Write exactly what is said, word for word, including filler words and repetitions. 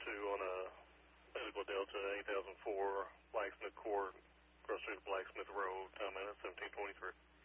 two on a Medical Delta eight thousand four, Blacksmith Court, across through Blacksmith Road, time out at seventeen twenty-three.